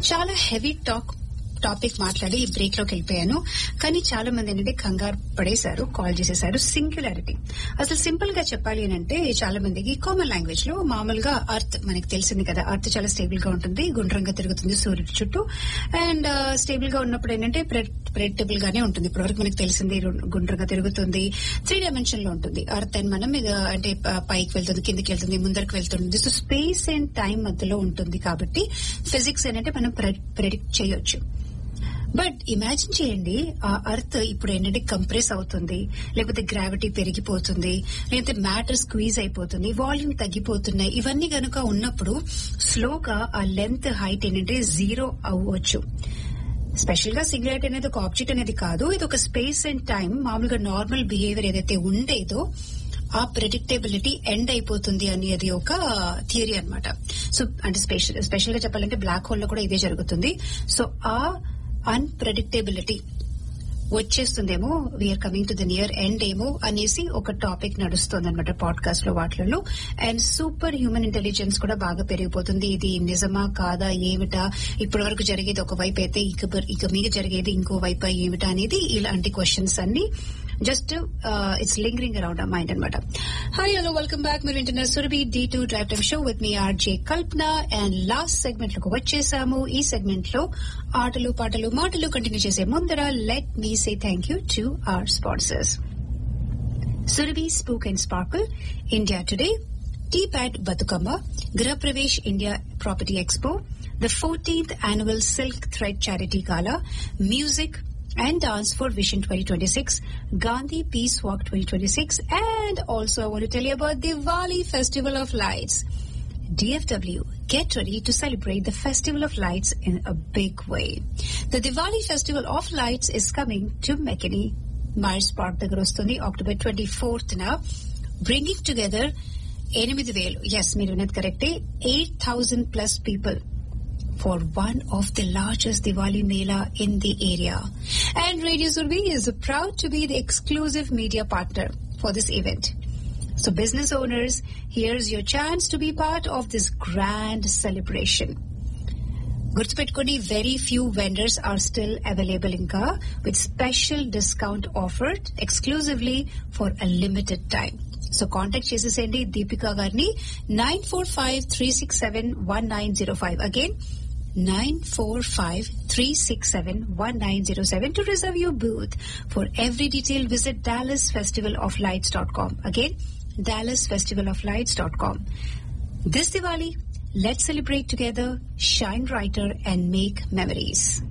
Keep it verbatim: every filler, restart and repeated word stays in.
చాలా heavy talk topic మాట్లాడి ఈ బ్రేక్ లోకి వెళ్ళిపోయాను. కానీ చాలా మంది ఏంటంటే కంగారు పడేశారు, కాల్ చేసేసారు. సింగులారిటీ అసలు సింపుల్ గా చెప్పాలి అంటే చాలా మందికి కామన్ లాంగ్వేజ్ లో మామూలుగా అర్త్ మనకి తెలిసింది కదా, అర్త్ చాలా స్టేబుల్ గా ఉంటుంది, గుండ్రంగా తిరుగుతుంది సూర్యుడి చుట్టూ. అండ్ స్టేబుల్ గా ఉన్నప్పుడు ఏంటంటే ప్రెడిక్టబుల్ గానే ఉంటుంది. ఇప్పటివరకు మనకి తెలిసింది గుండ్రంగా తిరుగుతుంది, త్రీ డైమెన్షన్ లో ఉంటుంది అర్త్. అండ్ మనం ఇది అంటే పైకి వెళ్తుంది, కిందికి వెళ్తుంది, ముందరికి వెళ్తుంది. సో స్పేస్ అండ్ టైం మధ్యలో ఉంటుంది కాబట్టి ఫిజిక్స్ ఏంటంటే మనం ప్రెడిక్ట్ చేయొచ్చు. బట్ ఇమాజిన్ చేయండి, ఆ అర్త్ ఇప్పుడు ఏంటంటే కంప్రెస్ అవుతుంది, లేకపోతే గ్రావిటీ పెరిగిపోతుంది, లేకపోతే మ్యాటర్ స్క్వీజ్ అయిపోతుంది, వాల్యూమ్ తగ్గిపోతున్నాయి. ఇవన్నీ గనుక ఉన్నప్పుడు స్లోగా ఆ లెంత్ హైట్ ఏంటంటే జీరో అవ్వచ్చు. స్పెషల్ గా సింగులారిటీ అనేది ఒక ఆబ్జెక్ట్ అనేది కాదు, ఇది ఒక స్పేస్ అండ్ టైం. మామూలుగా నార్మల్ బిహేవియర్ ఏదైతే ఉండేదో ఆ ప్రెడిక్టబిలిటీ ఎండ్ అయిపోతుంది అనేది ఒక థియరీ అన్నమాట. సో అంటే స్పెషల్ స్పెషల్ గా చెప్పాలంటే బ్లాక్ హోల్ లో కూడా ఇదే జరుగుతుంది. సో ఆ unpredictability వచ్చేస్తుందేమో, we are coming to the near end ఏమో అనేసి ఒక టాపిక్ నడుస్తుంది అనమాట పాడ్కాస్ట్ లో వాటిల్లో. అండ్ సూపర్ హ్యూమన్ ఇంటెలిజెన్స్ కూడా బాగా పెరిగిపోతుంది. ఇది నిజమా కాదా ఏమిటా, ఇప్పటి వరకు జరిగేది ఒక వైపు అయితే ఇక ఇక మీద జరిగేది ఇంకో వైపు ఏమిటా అనేది ఇలాంటి క్వశ్చన్స్ అన్ని just it's lingering around our mind అనమాట. Hi hello welcome back. మీరు వింటున్నారు Surabhi D two drive time show with me RJ Kalpana. And last segment లోకి వచ్చేసాము. ఈ సెగ్మెంట్ లో ఆటలు పాటలు మాటలు కంటిన్యూ చేసే ముందర let me say thank you to our sponsors. Surabhi spook and sprinkle, India today, TPAD Bathukamma, Gruhapravesh India property expo, the fourteenth annual silk thread charity gala, music and dance for Vision twenty twenty-six, Gandhi Peace Walk twenty twenty-six, and also I want to tell you about Diwali Festival of Lights. D F W, get ready to celebrate the Festival of Lights in a big way. The Diwali Festival of Lights is coming to Mechani, Myers Park దగ్గర వస్తుంది October twenty-fourth na, bringing together eight thousand, yes మీరు విన్నది కరెక్టే, eight thousand plus people for one of the largest Diwali Mela in the area. And Radio Surabhi is proud to be the exclusive media partner for this event. So business owners, here's your chance to be part of this grand celebration. Gurtupetkoni, very few vendors are still available inka, with special discount offered exclusively for a limited time. So contact chesesandi Deepika Garni nine four five three six seven one nine zero five. Again, nine four five three six seven one nine zero seven to reserve your booth. For every detail, visit dallas festival of lights dot com. Again, dallas festival of lights dot com. This Diwali, let's celebrate together, shine brighter, and make memories.